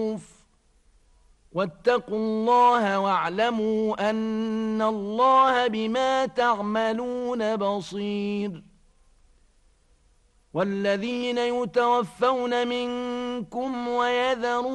واتقوا الله واعلموا أن الله بما تعملون بصير والذين يتوفون منكم ويذرون